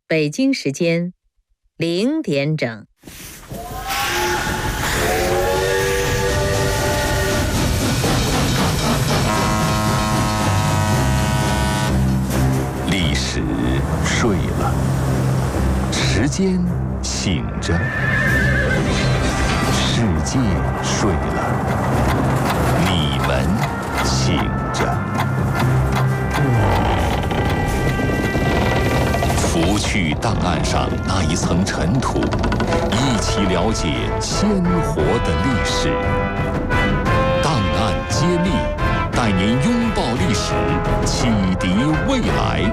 北京时间0点整。 历史睡了，时间醒着，世界睡了，你们醒着。拂去档案上那一层尘土，一起了解鲜活的历史。档案揭秘，带您拥抱历史，启迪未来。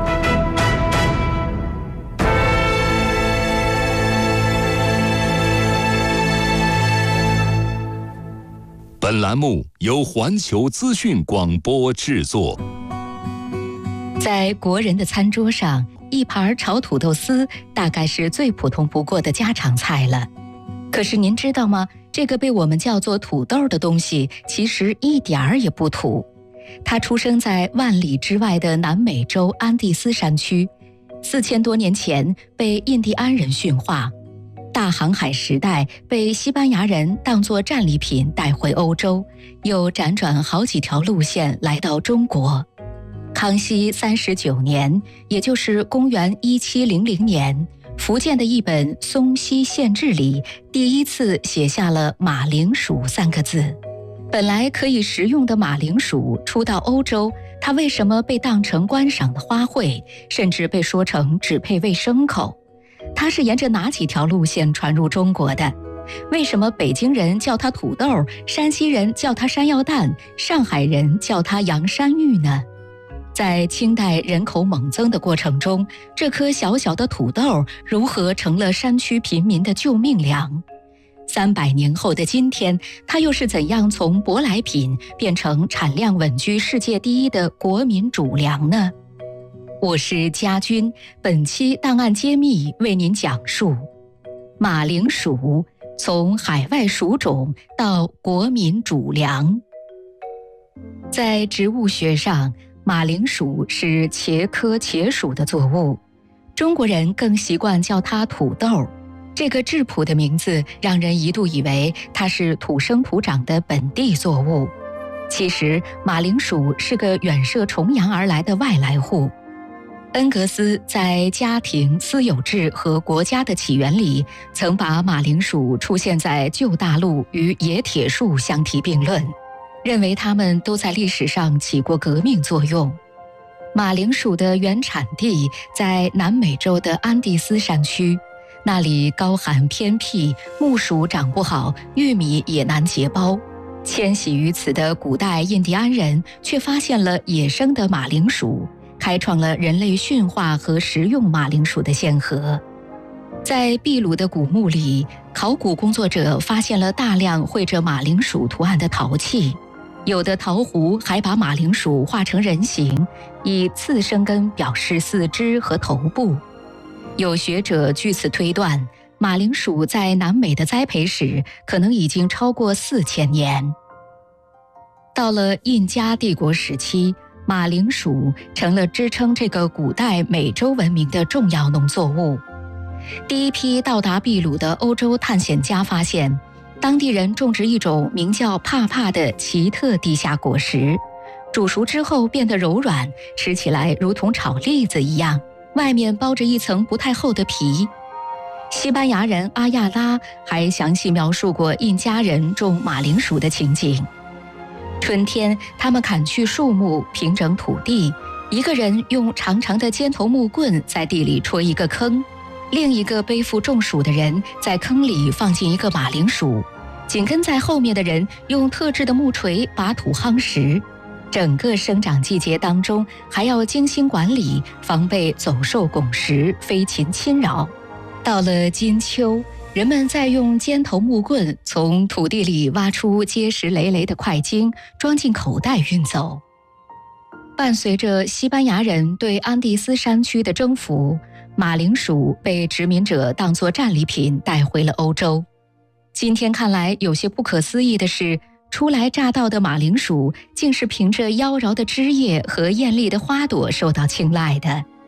本栏目由环球资讯广播制作。 在国人的餐桌上，一盘炒土豆丝大概是最普通不过的家常菜了。可是您知道吗？这个被我们叫做土豆的东西，其实一点儿也不土。它出生在万里之外的南美洲安第斯山区，4000多年前被印第安人驯化，大航海时代被西班牙人当作战利品带回欧洲，又辗转好几条路线来到中国。康熙39年，也就是公元1700年，福建的一本松溪县志里第一次写下了马铃薯3个字。本来可以食用的马铃薯出到欧洲，它为什么被当成观赏的花卉，甚至被说成只配喂牲口？它是沿着哪几条路线传入中国的？为什么北京人叫它土豆，山西人叫它山药蛋，上海人叫它洋山芋呢？在清代人口猛增的过程中，这颗小小的土豆如何成了山区贫民的救命粮？300年后的今天，它又是怎样从舶来品变成产量稳居世界第一的国民主粮呢？我是家军，本期档案揭秘为您讲述马铃薯从海外属种到国民主粮。在植物学上，马铃薯是茄科茄属的作物，中国人更习惯叫它土豆。这个质朴的名字让人一度以为它是土生土长的本地作物。其实，马铃薯是个远涉重洋而来的外来户。恩格斯在《家庭、私有制和国家的起源》里，曾把马铃薯出现在旧大陆与野铁树相提并论，认为它们都在历史上起过革命作用。马铃薯的原产地在南美洲的安第斯山区，那里高寒偏僻，木薯长不好，玉米也难结包。迁徙于此的古代印第安人却发现了野生的马铃薯，开创了人类驯化和食用马铃薯的先河。在秘鲁的古墓里，考古工作者发现了大量绘着马铃薯图案的陶器，有的陶壶还把马铃薯画成人形，以次生根表示四肢和头部。有学者据此推断，马铃薯在南美的栽培史可能已经超过4000年。到了印加帝国时期，马铃薯成了支撑这个古代美洲文明的重要农作物。第一批到达秘鲁的欧洲探险家发现，当地人种植一种名叫帕帕的奇特地下果实，煮熟之后变得柔软，吃起来如同炒栗子一样，外面包着一层不太厚的皮。西班牙人阿亚拉还详细描述过印加人种马铃薯的情景。春天，他们砍去树木，平整土地，一个人用长长的尖头木棍在地里戳一个坑，另一个背负重薯的人在坑里放进一个马铃薯，紧跟在后面的人用特制的木锤把土夯实。整个生长季节当中还要精心管理，防备走兽拱食、飞禽侵扰。到了金秋，人们再用尖头木棍从土地里挖出结实累累的块茎，装进口袋运走。伴随着西班牙人对安第斯山区的征服，马铃薯被殖民者当作战利品带回了欧洲。今天看来有些不可思议的是，初来乍到的马铃薯竟是凭着妖娆的枝叶和艳丽的花朵受到青睐的。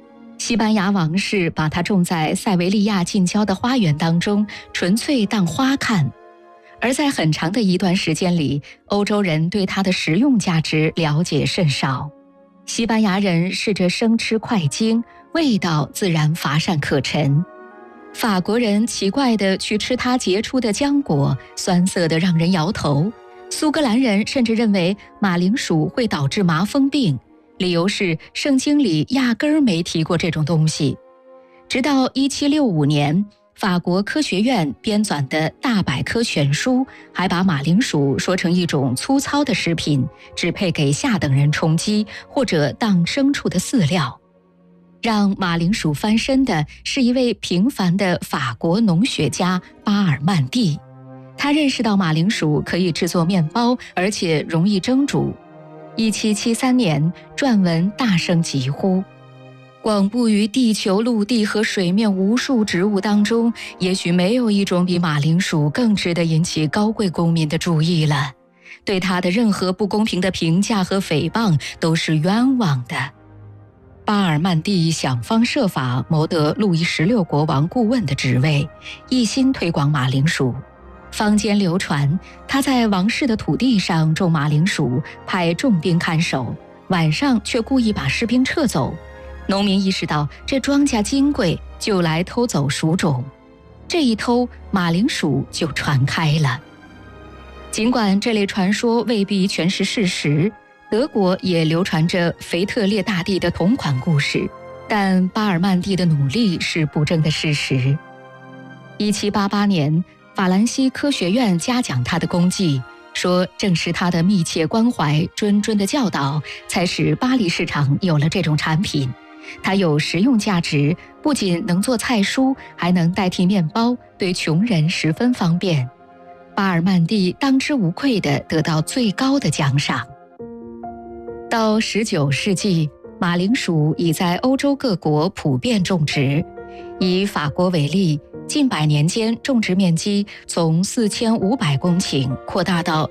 西班牙王室把它种在塞维利亚近郊的花园当中，纯粹当花看。而在很长的一段时间里，欧洲人对它的食用价值了解甚少。西班牙人试着生吃快精，味道自然乏善可陈。法国人奇怪地去吃它结出的浆果，酸涩得让人摇头。苏格兰人甚至认为马铃薯会导致麻风病，理由是圣经里压根儿没提过这种东西。直到1765年，法国科学院编纂的大百科全书还把马铃薯说成一种粗糙的食品，只配给下等人充饥或者当牲畜的饲料。让马铃薯翻身的是一位平凡的法国农学家巴尔曼蒂。他认识到马铃薯可以制作面包，而且容易蒸煮。1773年，撰文大声疾呼：广布于地球陆地和水面无数植物当中，也许没有一种比马铃薯更值得引起高贵公民的注意了。对它的任何不公平的评价和诽谤都是冤枉的。巴尔曼蒂想方设法谋得路易16国王顾问的职位，一心推广马铃薯。坊间流传他在王室的土地上种马铃薯，派重兵看守，晚上却故意把士兵撤走。农民意识到这庄稼金贵，就来偷走薯种。这一偷，马铃薯就传开了。尽管这类传说未必全是事实，德国也流传着腓特烈大帝的同款故事，但巴尔曼蒂的努力是不争的事实。1788年，法兰西科学院嘉奖他的功绩，说正是他的密切关怀、谆谆的教导，才使巴黎市场有了这种产品。它有实用价值，不仅能做菜蔬，还能代替面包，对穷人十分方便。巴尔曼蒂当之无愧地得到最高的奖赏。到19世纪，马铃薯已在欧洲各国普遍种植。以法国为例，近100年间种植面积从4500公顷扩大到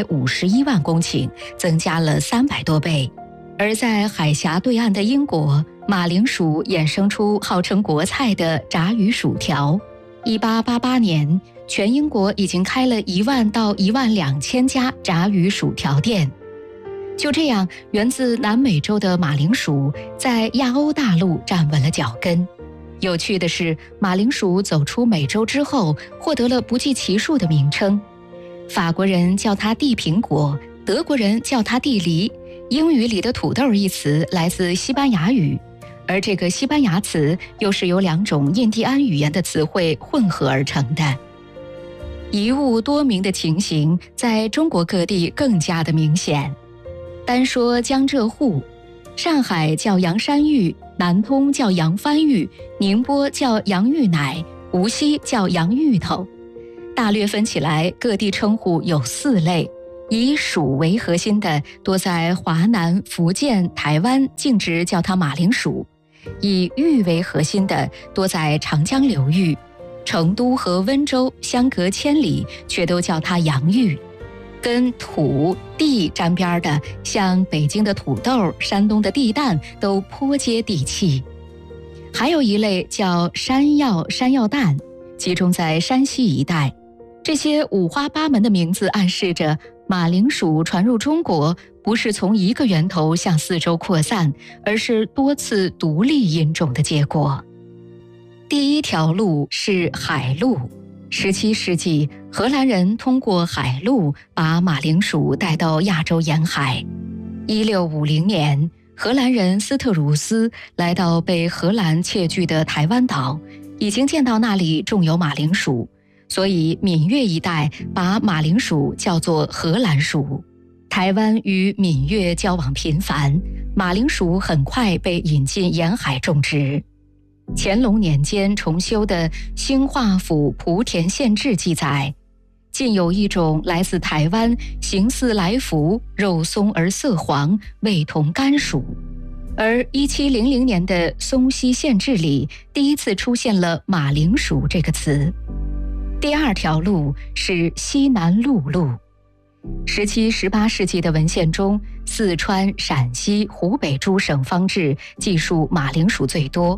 151万公顷，增加了300多倍。而在海峡对岸的英国，马铃薯衍生出号称国菜的炸鱼薯条。1888年，全英国已经开了1万到12000家炸鱼薯条店。就这样，源自南美洲的马铃薯在亚欧大陆站稳了脚跟。有趣的是，马铃薯走出美洲之后，获得了不计其数的名称。法国人叫它地苹果，德国人叫它地梨。英语里的土豆一词来自西班牙语，而这个西班牙词又是由2种印第安语言的词汇混合而成的。一物多名的情形在中国各地更加的明显。单说江浙沪，上海叫洋山芋，南通叫洋番芋，宁波叫洋芋奶，无锡叫洋芋头。大略分起来，各地称呼有4类。以薯为核心的，多在华南、福建、台湾径直叫它马铃薯；以芋为核心的，多在长江流域，成都和温州相隔千里，却都叫它洋芋。跟土地沾边的，像北京的土豆、山东的地蛋，都颇接地气。还有一类叫山药、山药蛋，集中在山西一带。这些五花八门的名字暗示着马铃薯传入中国不是从一个源头向四周扩散，而是多次独立引种的结果。第一条路是海路。17世纪，荷兰人通过海路把马铃薯带到亚洲沿海。1650年，荷兰人斯特鲁斯来到被荷兰窃据的台湾岛，已经见到那里种有马铃薯，所以闽粤一带把马铃薯叫做荷兰薯。台湾与闽粤交往频繁，马铃薯很快被引进沿海种植。乾隆年间重修的《兴化府莆田县志》记载，近有一种来自台湾，形似来福，肉松而色黄，味同甘薯。而1700年的松溪县志里第一次出现了马铃薯这个词。第二条路是西南陆路。17、18世纪的文献中，四川、陕西、湖北诸省方志记述马铃薯最多。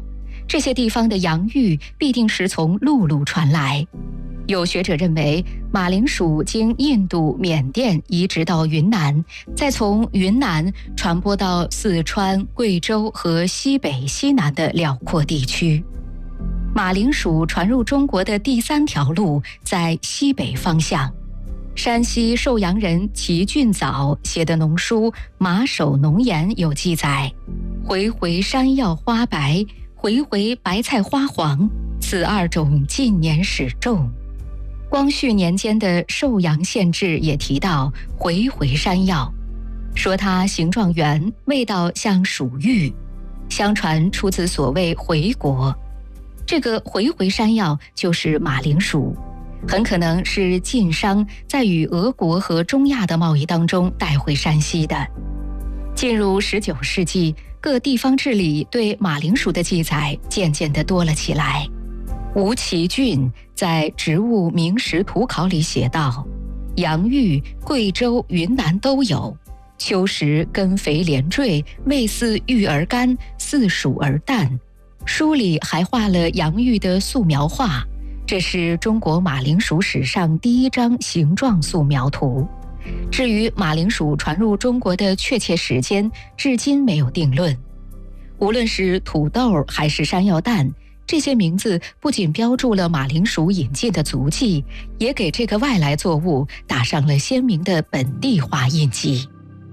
这些地方的洋芋必定是从陆路传来。有学者认为，马铃薯经印度、缅甸移植到云南，再从云南传播到四川、贵州和西北、西南的辽阔地区。马铃薯传入中国的第3条路在西北方向。山西寿阳人齐俊藻写的农书《马首农言》有记载：回回山药花白，回回白菜花黄，此2种近年始种。光绪年间的寿阳县志也提到回回山药，说它形状圆，味道像薯芋，相传出自所谓回国。这个回回山药就是马铃薯，很可能是晋商在与俄国和中亚的贸易当中带回山西的。进入19世纪，各地方志里对马铃薯的记载渐渐地多了起来。吴其俊在《植物名实图考》里写道：洋芋贵州、云南都有，秋时根肥连缀，味似芋而干，似薯而淡。书里还画了洋芋的素描画，这是中国马铃薯史上第1张形状素描图。至于马铃薯传入中国的确切时间，至今没有定论。无论是土豆还是山药蛋，这些名字不仅标注了马铃薯引进的足迹，也给这个外来作物打上了鲜明的本地化印记。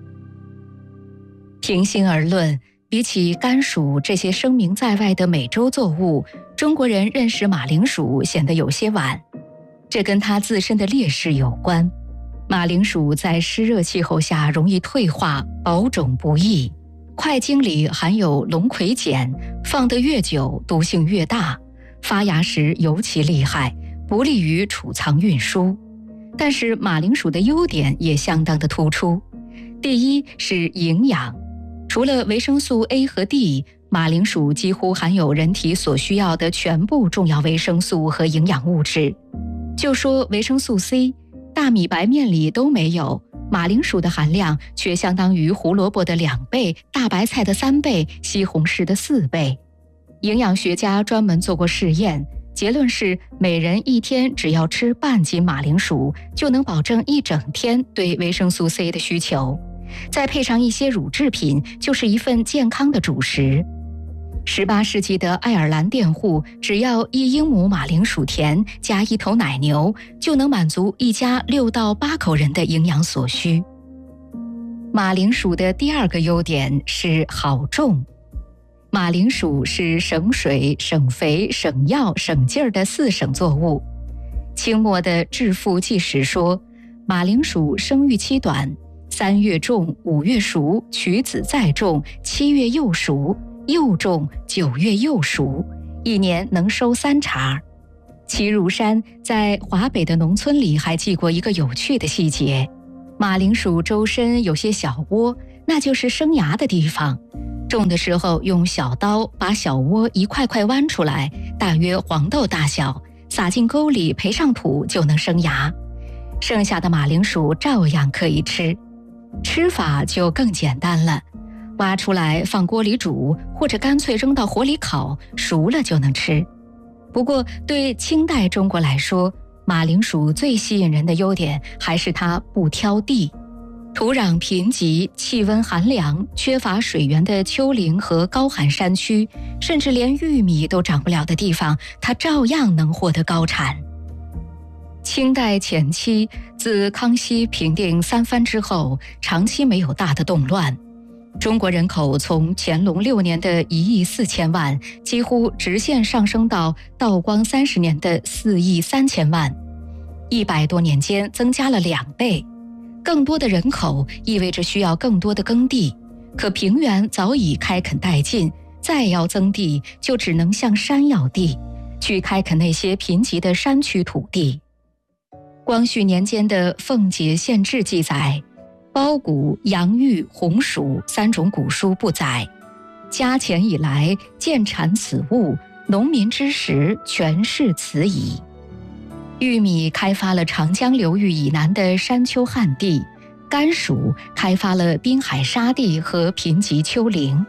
平心而论，比起甘薯这些声名在外的美洲作物，中国人认识马铃薯显得有些晚。这跟它自身的劣势有关。马铃薯在湿热气候下容易退化，保种不易。块茎里含有龙葵碱，放得越久毒性越大，发芽时尤其厉害，不利于储藏运输。但是马铃薯的优点也相当的突出。第一是营养，除了维生素 A 和 D， 马铃薯几乎含有人体所需要的全部重要维生素和营养物质。就说维生素 C， 大米白面里都没有，马铃薯的含量却相当于胡萝卜的2倍，大白菜的3倍，西红柿的4倍。营养学家专门做过试验，结论是每人一天只要吃半斤马铃薯，就能保证一整天对维生素 C 的需求。再配上一些乳制品，就是一份健康的主食。18世纪的爱尔兰佃户只要1英亩马铃薯田加1头奶牛，就能满足一家6到8口人的营养所需。马铃薯的第2个优点是好种。马铃薯是省水、省肥、省药、省劲儿的4省作物。清末的《致富纪实》说，马铃薯生育期短，3月种，5月熟，取籽再种，7月又熟，又种，9月又熟，1年能收3茬。齐如山在华北的农村里还记过一个有趣的细节：马铃薯周身有些小窝，那就是生芽的地方。种的时候用小刀把小窝一块块剜出来，大约黄豆大小，撒进沟里培上土就能生芽。剩下的马铃薯照样可以吃。吃法就更简单了，挖出来放锅里煮，或者干脆扔到火里烤，熟了就能吃。不过对清代中国来说，马铃薯最吸引人的优点还是它不挑地。土壤贫瘠、气温寒凉、缺乏水源的丘陵和高寒山区，甚至连玉米都长不了的地方，它照样能获得高产。清代前期，自康熙平定3藩之后，长期没有大的动乱。中国人口从乾隆6年的1亿4千万，几乎直线上升到道光30年的4亿3千万，100多年间增加了2倍。更多的人口意味着需要更多的耕地，可平原早已开垦殆尽，再要增地就只能向山要地，去开垦那些贫瘠的山区土地。光绪年间的《奉节县志》记载，包谷、洋芋、红薯3种谷蔬不载。嘉前以来，见产此物，农民之食全是此矣。玉米开发了长江流域以南的山丘旱地，甘薯开发了滨海沙地和贫瘠丘陵，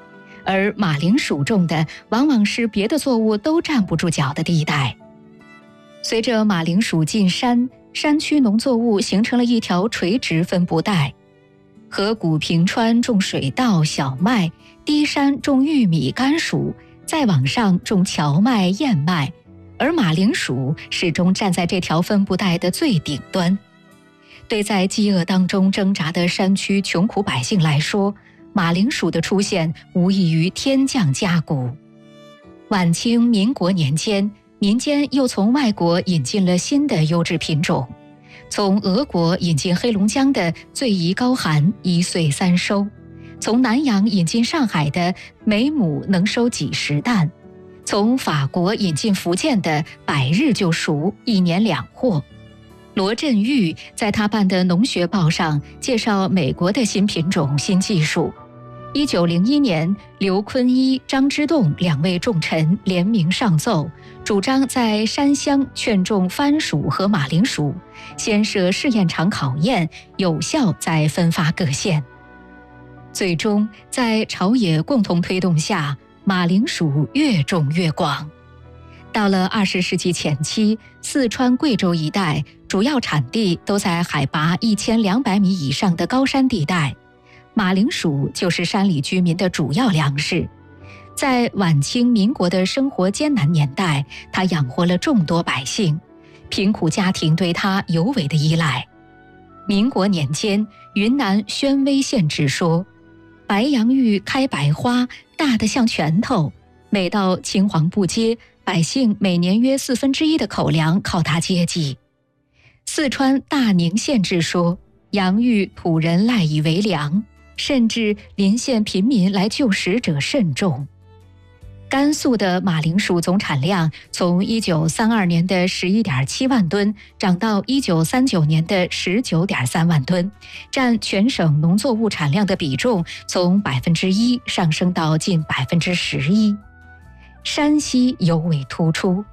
而马铃薯种的往往是别的作物都站不住脚的地带。随着马铃薯进山，山区农作物形成了一条垂直分布带。河谷平川种水稻、小麦，低山种玉米、甘薯，再往上种荞麦、燕麦，而马铃薯始终站在这条分布带的最顶端。对在饥饿当中挣扎的山区穷苦百姓来说，马铃薯的出现无异于天降佳谷。晚清民国年间，民间又从外国引进了新的优质品种，从俄国引进黑龙江的醉宜高寒1岁3收，从南洋引进上海的每亩能收几十担，从法国引进福建的100日就熟，1年2货。罗振玉在他办的农学报上介绍美国的新品种、新技术。1901年，刘坤一、张之洞2位重臣联名上奏，主张在山乡劝种番薯和马铃薯，先设试验场考验，有效再分发各县。最终，在朝野共同推动下，马铃薯越种越广。到了20世纪前期，四川、贵州一带主要产地都在海拔1200米以上的高山地带，马铃薯就是山里居民的主要粮食。在晚清民国的生活艰难年代，它养活了众多百姓，贫苦家庭对它尤为的依赖。民国年间，云南宣威县志说，白杨芋开白花，大得像拳头，每到青黄不接，百姓每年约1/4的口粮靠它接济。四川大宁县志说，洋芋土人赖以为粮，甚至邻县贫民来救食者甚众。甘肃的马铃薯总产量从1932年的11.7万吨涨到1939年的19.3万吨，占全省农作物产量的比重从1%上升到近11%。山西尤为突出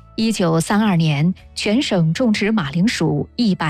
，1932年全省种植马铃薯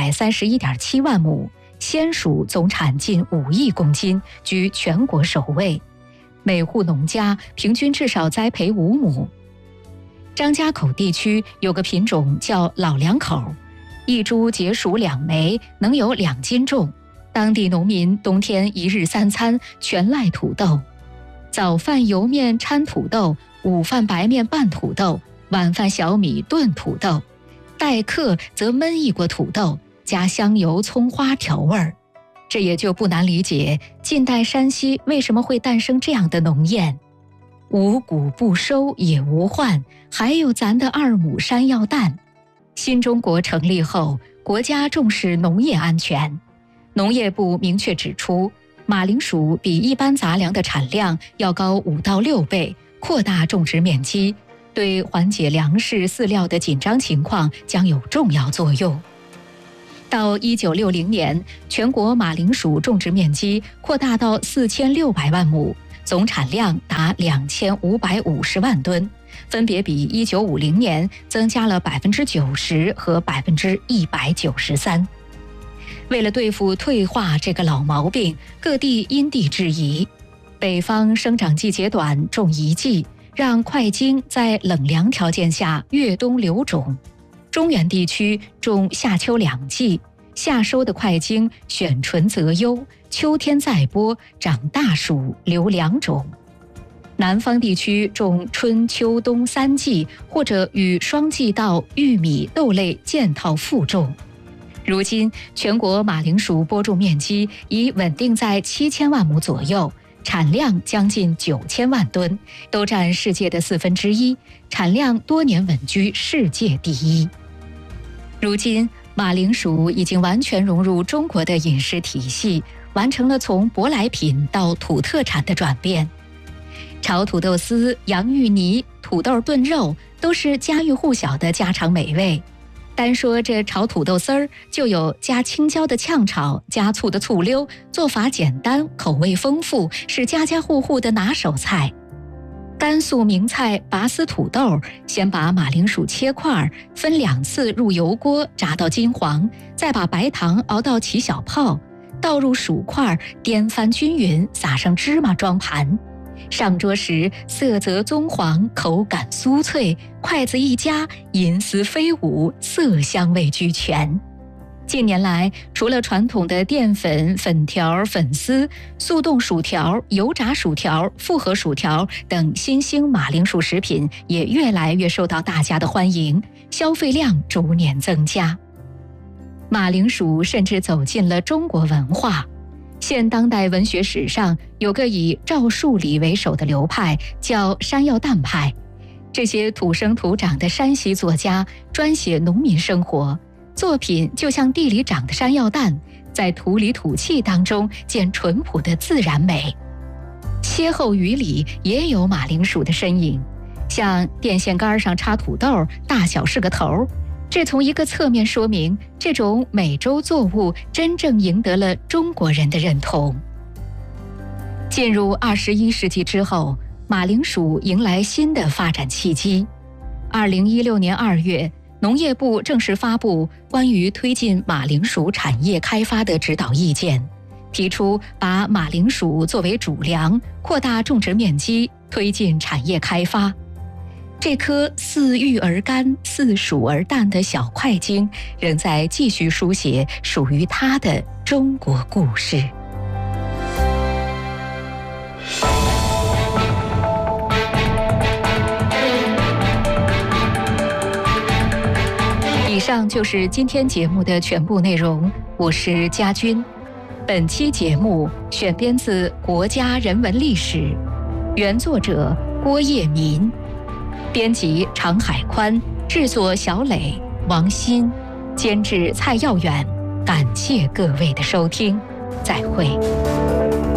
131.7万亩，鲜薯总产近5亿公斤，居全国首位。每户农家平均至少栽培5亩。张家口地区有个品种叫老两口，一株结熟2枚，能有2斤重。当地农民冬天1日3餐全赖土豆，早饭油面掺土豆，午饭白面拌土豆，晚饭小米炖土豆，待客则焖一锅土豆，加香油、葱花调味儿。这也就不难理解，近代山西为什么会诞生这样的农谚：五谷不收也无患，还有咱的2亩山药蛋。新中国成立后，国家重视农业安全，农业部明确指出，马铃薯比一般杂粮的产量要高5到6倍，扩大种植面积，对缓解粮食饲料的紧张情况将有重要作用。到1960年，全国马铃薯种植面积扩大到4600万亩，总产量达2550万吨，分别比1950年增加了90%和193%。为了对付退化这个老毛病，各地因地制宜。北方生长季节短，种1季，让块茎在冷凉条件下越冬留种。中原地区种夏秋2季，夏收的块茎选纯择优，秋天再播，长大熟，留2种。南方地区种春秋冬3季，或者与双季稻、玉米、豆类间套复种。如今，全国马铃薯播种面积已稳定在7000万亩左右，产量将近9000万吨，都占世界的1/4，产量多年稳居世界第一。如今，马铃薯已经完全融入中国的饮食体系，完成了从舶来品到土特产的转变。炒土豆丝、洋芋泥、土豆炖肉都是家喻户晓的家常美味。单说这炒土豆丝儿，就有加青椒的炝炒，加醋的醋溜，做法简单，口味丰富，是家家户户的拿手菜。甘肃名菜拔丝土豆，先把马铃薯切块，分2次入油锅炸到金黄，再把白糖熬到起小泡，倒入薯块，颠翻均匀，撒上芝麻装盘。 上桌时色泽棕黄，口感酥脆，筷子一夹，银丝飞舞，色香味俱全。近年来，除了传统的淀粉、粉条、粉丝、速冻薯条、油炸薯条、复合薯条等新兴马铃薯食品也越来越受到大家的欢迎，消费量逐年增加。马铃薯甚至走进了中国文化。现当代文学史上有个以赵树理为首的流派，叫山药蛋派。这些土生土长的山西作家专写农民生活，作品就像地里长的山药蛋，在土里土气当中见淳朴的自然美。歇后语里也有马铃薯的身影，像电线杆上插土豆，大小是个头。这从一个侧面说明，这种美洲作物真正赢得了中国人的认同。进入21世纪之后，马铃薯迎来新的发展契机。2016年2月，农业部正式发布关于推进马铃薯产业开发的指导意见，提出把马铃薯作为主粮，扩大种植面积，推进产业开发。这颗似玉而干、似薯而淡的小块茎，仍在继续书写属于它的中国故事。以上就是今天节目的全部内容，我是佳君。本期节目选编自《国家人文历史》，原作者郭叶民。编辑常海宽，制作小磊、王鑫，监制蔡耀远。感谢各位的收听，再会。